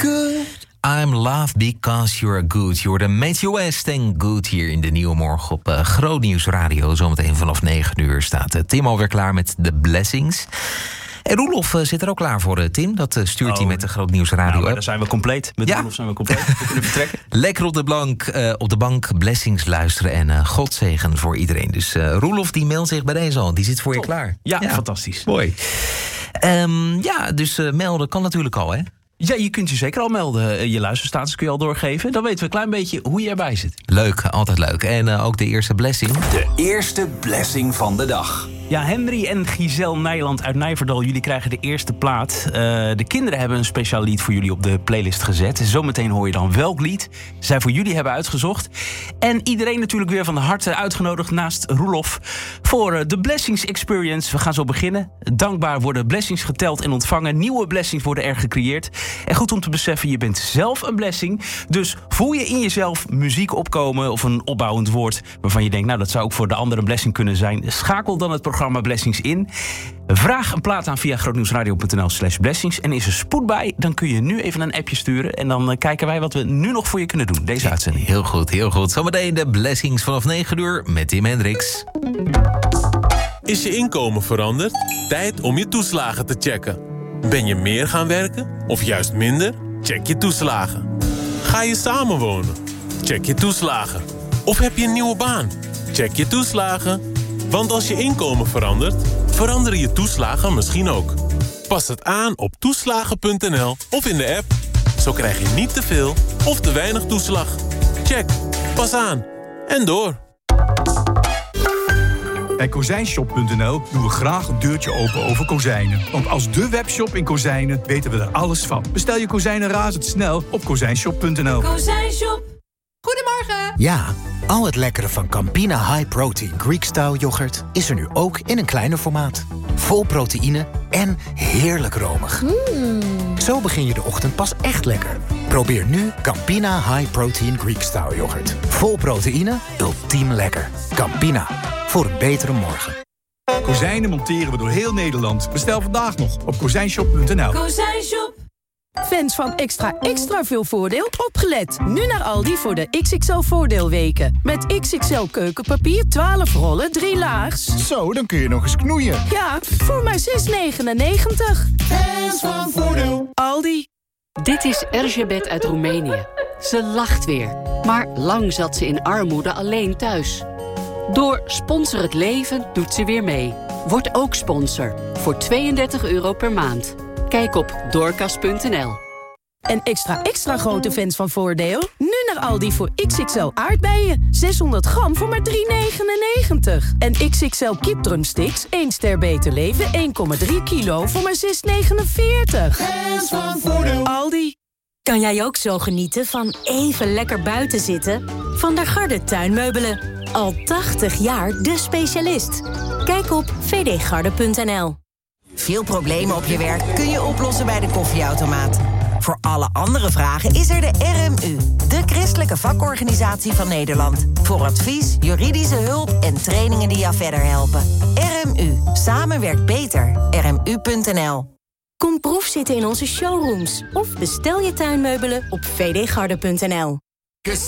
good. I'm loved because you're good. Je hoorde Matthew West en Good hier in de Nieuwe Morgen op Groot Nieuws Radio. Zometeen vanaf 9 uur staat Tim alweer klaar met de Blessings. En Roelof zit er ook klaar voor, Tim. Dat stuurt hij met de Groot Nieuws Radio. Nou, dan zijn we compleet. Met Roelof zijn we compleet. We kunnen vertrekken. Lekker op de bank Blessings luisteren en Godzegen voor iedereen. Dus Roelof die meldt zich bij deze al. Die zit voor je klaar. Ja, fantastisch. Mooi. Dus melden kan natuurlijk al, hè? Ja, je kunt je zeker al melden. Je luisterstatus kun je al doorgeven. Dan weten we een klein beetje hoe je erbij zit. Leuk, altijd leuk. En ook de eerste blessing. De eerste blessing van de dag. Ja, Henry en Giselle Nijland uit Nijverdal, jullie krijgen de eerste plaat. De kinderen hebben een speciaal lied voor jullie op de playlist gezet. Zometeen hoor je dan welk lied zij voor jullie hebben uitgezocht. En iedereen natuurlijk weer van harte uitgenodigd naast Roelof voor de Blessings Experience. We gaan zo beginnen. Dankbaar worden blessings geteld en ontvangen. Nieuwe blessings worden er gecreëerd. En goed om te beseffen, je bent zelf een blessing. Dus voel je in jezelf muziek opkomen of een opbouwend woord waarvan je denkt, nou, dat zou ook voor de andere een blessing kunnen zijn. Schakel dan het programma Blessings in. Vraag een plaat aan via grootnieuwsradio.nl/blessings. En is er spoed bij, dan kun je nu even een appje sturen. En dan kijken wij wat we nu nog voor je kunnen doen. Deze uitzending. Heel goed, heel goed. Zometeen de Blessings vanaf 9 uur met Tim Hendricks. Is je inkomen veranderd? Tijd om je toeslagen te checken. Ben je meer gaan werken of juist minder? Check je toeslagen. Ga je samenwonen? Check je toeslagen. Of heb je een nieuwe baan? Check je toeslagen. Want als je inkomen verandert, veranderen je toeslagen misschien ook. Pas het aan op toeslagen.nl of in de app. Zo krijg je niet te veel of te weinig toeslag. Check, pas aan en door. Bij kozijnshop.nl doen we graag een deurtje open over kozijnen. Want als de webshop in kozijnen weten we er alles van. Bestel je kozijnen razendsnel op kozijnshop.nl. Kozijnshop. Goedemorgen. Ja, al het lekkere van Campina High Protein Greek-style yoghurt is er nu ook in een kleiner formaat. Vol proteïne en heerlijk romig. Zo begin je de ochtend pas echt lekker. Probeer nu Campina High Protein Greek-style yoghurt. Vol proteïne, ultiem lekker. Campina, voor een betere morgen. Kozijnen monteren we door heel Nederland. Bestel vandaag nog op kozijnshop.nl. Kozijnshop. Fans van extra veel voordeel, opgelet. Nu naar Aldi voor de XXL voordeelweken. Met XXL keukenpapier, 12 rollen, 3 laags. Zo, dan kun je nog eens knoeien. Ja, voor maar €6,99. Fans van voordeel. Aldi. Dit is Erzsébet uit Roemenië. Ze lacht weer, maar lang zat ze in armoede alleen thuis. Door Sponsor het Leven doet ze weer mee. Word ook sponsor voor €32 per maand. Kijk op doorkas.nl. En extra grote fans van Voordeel? Nu naar Aldi voor XXL aardbeien. 600 gram voor maar €3,99. En XXL kipdrumsticks, 1 ster beter leven, 1,3 kilo voor maar €6,49. Fans van Voordeel. Aldi. Kan jij ook zo genieten van even lekker buiten zitten? Van der Garde tuinmeubelen. Al 80 jaar de specialist. Kijk op vdgarde.nl. Veel problemen op je werk kun je oplossen bij de koffieautomaat. Voor alle andere vragen is er de RMU, de christelijke vakorganisatie van Nederland. Voor advies, juridische hulp en trainingen die jou verder helpen. RMU, samen werkt beter. RMU.nl. Kom proefzitten in onze showrooms of bestel je tuinmeubelen op vdgarde.nl.